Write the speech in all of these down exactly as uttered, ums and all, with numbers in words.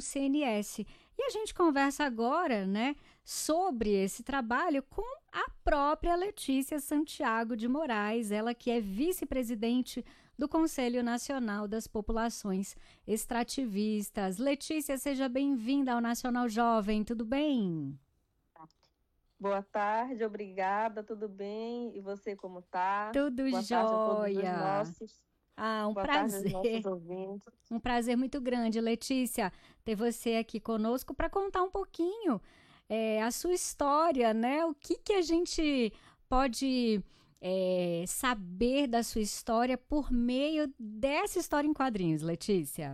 o C N S. E a gente conversa agora, né, sobre esse trabalho com a própria Letícia Santiago de Moraes, ela que é vice-presidente do Conselho Nacional das Populações Extrativistas. Letícia, seja bem-vinda ao Nacional Jovem, tudo bem? Boa tarde, obrigada, tudo bem? E você como tá? Tudo Boa tarde a todos os jóia. nossos, Ah, um boa tarde aos nossos prazer. ouvintes. Um prazer muito grande, Letícia, ter você aqui conosco para contar um pouquinho é, a sua história, né? O que, que a gente pode é, saber da sua história por meio dessa história em quadrinhos, Letícia?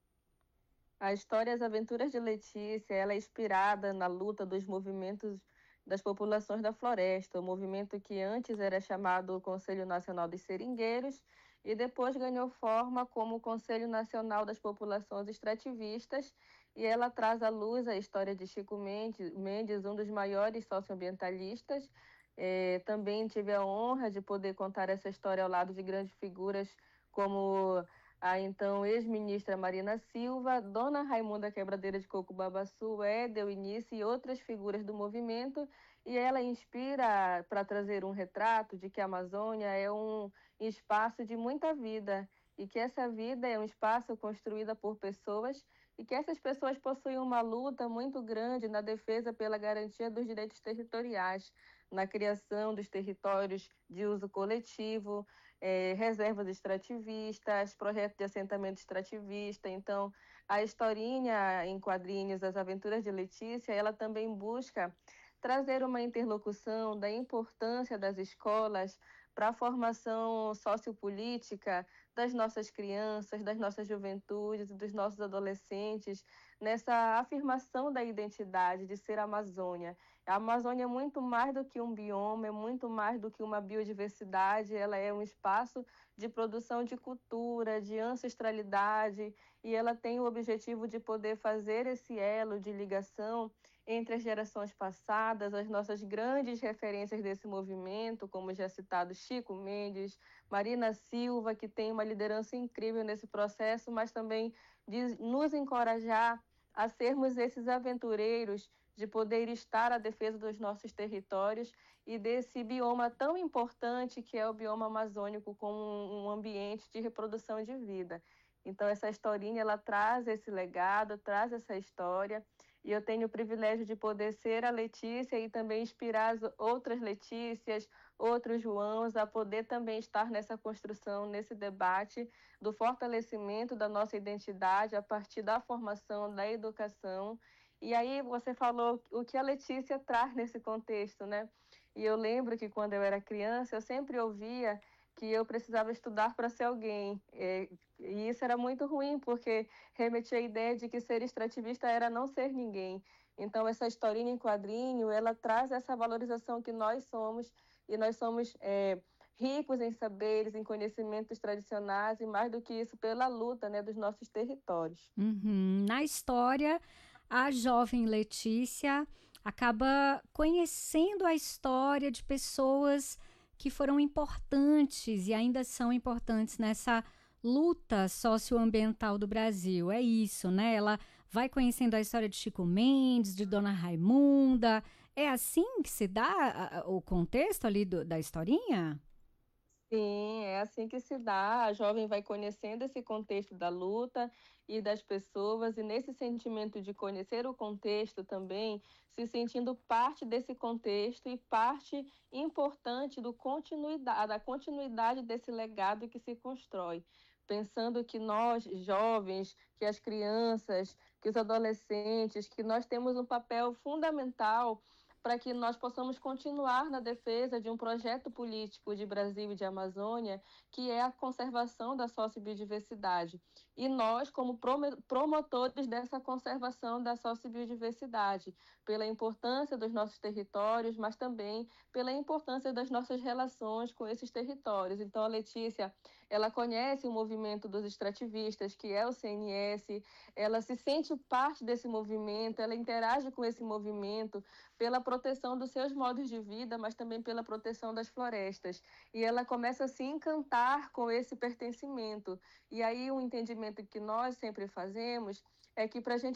A história As Aventuras de Letícia, ela é inspirada na luta dos movimentos das populações da floresta, o movimento que antes era chamado Conselho Nacional dos Seringueiros e depois ganhou forma como o Conselho Nacional das Populações Extrativistas, e ela traz à luz a história de Chico Mendes, Mendes um dos maiores socioambientalistas. Eh, também tive a honra de poder contar essa história ao lado de grandes figuras como a então ex-ministra Marina Silva, Dona Raimunda Quebradeira de Coco Babaçu, Édel Início e outras figuras do movimento, e ela inspira para trazer um retrato de que a Amazônia é um espaço de muita vida e que essa vida é um espaço construído por pessoas e que essas pessoas possuem uma luta muito grande na defesa pela garantia dos direitos territoriais, na criação dos territórios de uso coletivo, é, reservas extrativistas, projetos de assentamento extrativista. Então, a historinha em quadrinhos As Aventuras de Letícia, ela também busca trazer uma interlocução da importância das escolas para a formação sociopolítica das nossas crianças, das nossas juventudes e dos nossos adolescentes, nessa afirmação da identidade de ser Amazônia. A Amazônia é muito mais do que um bioma, é muito mais do que uma biodiversidade, ela é um espaço de produção de cultura, de ancestralidade, e ela tem o objetivo de poder fazer esse elo de ligação entre as gerações passadas, as nossas grandes referências desse movimento, como já citado Chico Mendes, Marina Silva, que tem uma liderança incrível nesse processo, mas também de nos encorajar a sermos esses aventureiros, de poder estar à defesa dos nossos territórios e desse bioma tão importante que é o bioma amazônico como um ambiente de reprodução de vida. Então, essa historinha, ela traz esse legado, traz essa história, e eu tenho o privilégio de poder ser a Letícia e também inspirar as outras Letícias, outros Joãos, a poder também estar nessa construção, nesse debate do fortalecimento da nossa identidade a partir da formação, da educação. E aí você falou o que a Letícia traz nesse contexto, né? E eu lembro que quando eu era criança, eu sempre ouvia que eu precisava estudar para ser alguém. E isso era muito ruim, porque remetia à ideia de que ser extrativista era não ser ninguém. Então, essa historinha em quadrinho, ela traz essa valorização que nós somos, e nós somos é, ricos em saberes, em conhecimentos tradicionais, e mais do que isso, pela luta, né, dos nossos territórios. Uhum. Na história, a jovem Letícia acaba conhecendo a história de pessoas que foram importantes e ainda são importantes nessa luta socioambiental do Brasil. É isso, né? Ela vai conhecendo a história de Chico Mendes, de Dona Raimunda. É assim que se dá a- a- o contexto ali do- da historinha? Sim, é assim que se dá. A jovem vai conhecendo esse contexto da luta e das pessoas, e nesse sentimento de conhecer o contexto também, se sentindo parte desse contexto e parte importante do continuidade, da continuidade desse legado que se constrói. Pensando que nós, jovens, que as crianças, que os adolescentes, que nós temos um papel fundamental para que nós possamos continuar na defesa de um projeto político de Brasil e de Amazônia, que é a conservação da sociobiodiversidade. E nós, como promotores dessa conservação da sociobiodiversidade, pela importância dos nossos territórios, mas também pela importância das nossas relações com esses territórios. Então, a Letícia, ela conhece o movimento dos extrativistas, que é o C N S, ela se sente parte desse movimento, ela interage com esse movimento pela proteção dos seus modos de vida, mas também pela proteção das florestas. E ela começa a se encantar com esse pertencimento. E aí o entendimento que nós sempre fazemos é que para a gente